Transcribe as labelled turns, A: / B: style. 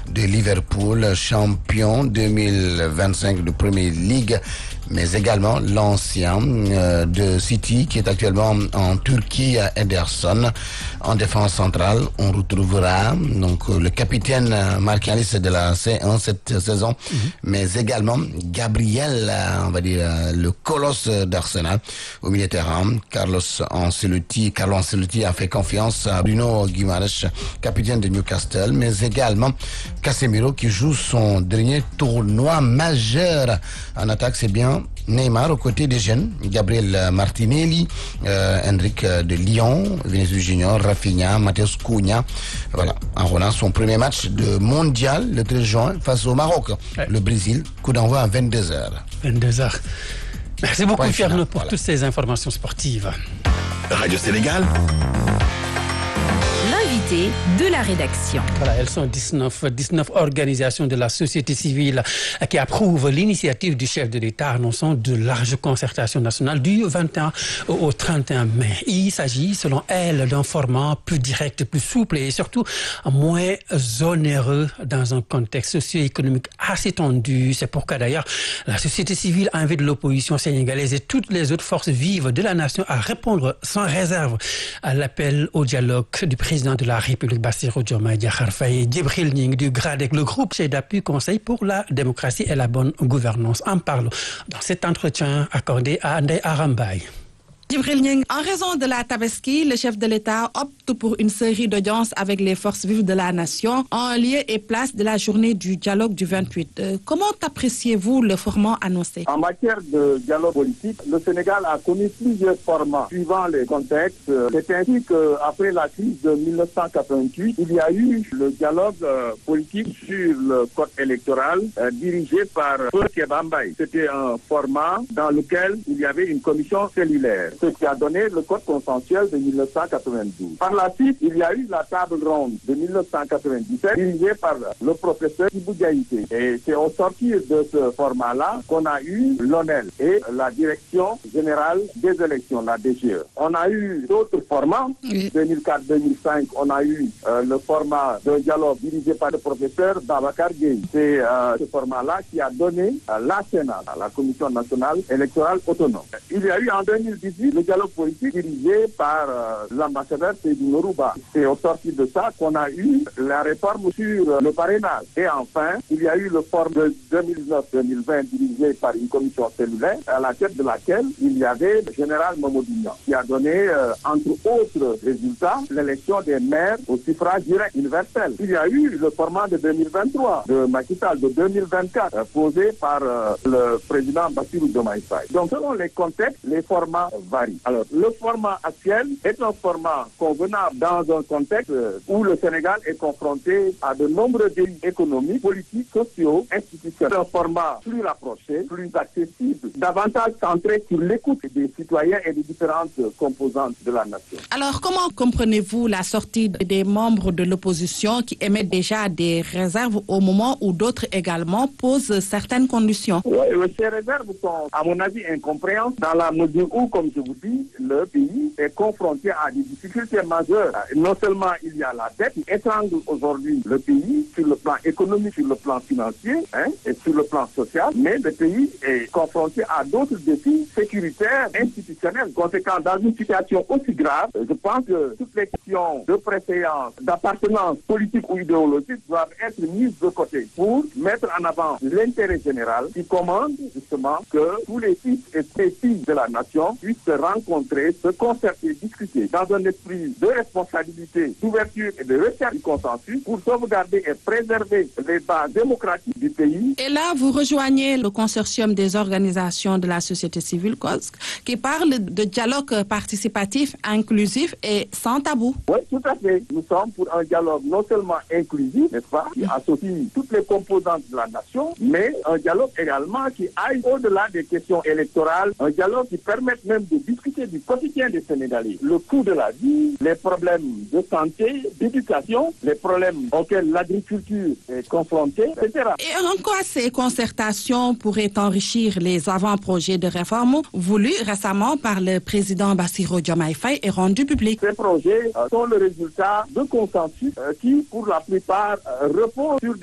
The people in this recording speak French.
A: de Liverpool, champion 2025 de Premier League, mais également l'ancien de City qui est actuellement en Turquie, Ederson. En défense centrale, on retrouvera donc le capitaine marqualiste de la C1 cette saison, mais également Gabriel, on va dire le colosse d'Arsenal au milieu de terrain. Carlo Ancelotti a fait confiance à Bruno Guimaraes, capitaine de Newcastle, mais également Casemiro qui joue son dernier tournoi majeur en attaque. C'est bien Neymar aux côtés des jeunes, Gabriel Martinelli, Henrik de Lyon, Vinicius Junior, Rafinha, Matheus Cunha. Voilà, en relançant son premier match de mondial le 13 juin face au Maroc. Ouais. Le Brésil, coup d'envoi à 22h.
B: 22h. Merci beaucoup Fierno pour toutes ces informations sportives.
C: Radio Sénégal.
D: L'invité de la rédaction.
B: Voilà, elles sont 19 organisations de la société civile qui approuvent l'initiative du chef de l'État annonçant de larges concertations nationales du 21 au 31 mai. Il s'agit, selon elles, d'un format plus direct, plus souple et surtout moins onéreux dans un contexte socio-économique assez tendu. C'est pourquoi d'ailleurs la société civile invite l'opposition sénégalaise et toutes les autres forces vives de la nation à répondre sans réserve à l'appel au dialogue du président de la République Bassirou Diomaye Diakhar Faye, Djibril Gning du GRADEC, le groupe chef d'appui Conseil pour la démocratie et la bonne gouvernance. En parle dans cet entretien accordé à Ndeye Arambay.
E: Djibril Gning, en raison de la Tabaski, le chef de l'État opte pour une série d'audiences avec les forces vives de la nation en lieu et place de la journée du dialogue du 28. Comment appréciez-vous le format annoncé?
F: En matière de dialogue politique, le Sénégal a connu plusieurs formats suivant les contextes. C'est ainsi qu'après la crise de 1988, il y a eu le dialogue politique sur le code électoral dirigé par Feu Kebambaye. C'était un format dans lequel il y avait une commission cellulaire, ce qui a donné le code consensuel de 1992. Par la suite, il y a eu la table ronde de 1997 dirigée par le professeur Ibou Diaïté. Et c'est au sortir de ce format-là qu'on a eu l'ONEL et la Direction Générale des Élections, la DGE. On a eu d'autres formats. 2004-2005, on a eu le format d'un dialogue dirigé par le professeur Babacar Gueye. C'est ce format-là qui a donné la Sénat, la Commission nationale électorale autonome. Il y a eu en 2018 le dialogue politique dirigé par l'ambassadeur Seydou Norouba. C'est au sortir de ça qu'on a eu la réforme sur le parrainage. Et enfin, il y a eu le forum de 2019-2020 dirigé par une commission cellulaire à la tête de laquelle il y avait le général Mamadou Niang qui a donné, entre autres résultats, l'élection des maires au suffrage direct universel. Il y a eu le format de 2023 de Macky Sall de 2024 posé par le président Bassirou Diomaye Faye. Donc selon les contextes, les formats varient. Alors le format actuel est un format convenable dans un contexte où le Sénégal est confronté à de nombreux défis économiques, politiques, sociaux, institutionnels. Un format plus rapproché, plus accessible, davantage centré sur l'écoute des citoyens et des différentes composantes de la nation.
E: Alors comment comprenez-vous la sortie des membres de l'opposition qui émettent déjà des réserves au moment où d'autres également posent certaines conditions?
F: Oui, ces réserves sont, à mon avis, incompréhensibles dans la mesure où, comme je vous dis, le pays est confronté à des difficultés majeures. Non seulement il y a la dette qui étrangle aujourd'hui le pays sur le plan économique, sur le plan financier et sur le plan social, mais le pays est confronté à d'autres défis sécuritaires, institutionnels. Conséquent, dans une situation aussi grave, je pense que toutes les questions de préséance, d'appartenance politique ou idéologique doivent être mises de côté pour mettre en avant l'intérêt général qui commande justement que tous les fils et les filles de la nation puissent se rencontrer, se concerter, discuter dans un esprit de responsabilité, d'ouverture et de recherche du consensus pour sauvegarder et préserver les bases démocratiques du pays.
E: Et là, vous rejoignez le consortium des organisations de la société civile COSC qui parle de dialogue participatif, inclusif et sans tabou.
F: Oui, tout à fait. Nous sommes pour un dialogue non seulement inclusif, n'est-ce pas, qui associe toutes les composantes de la nation, mais un dialogue également qui aille au-delà des questions électorales, un dialogue qui permette même de discuter du quotidien des Sénégalais, le coût de la vie, les problèmes de santé, d'éducation, les problèmes auxquels l'agriculture est confrontée, etc.
E: Et en quoi ces concertations pourraient enrichir les avant-projets de réforme voulus récemment par le président Bassirou Diomaye Faye et rendus publics?
F: Ces projets sont le résultat de consensus qui, pour la plupart, reposent sur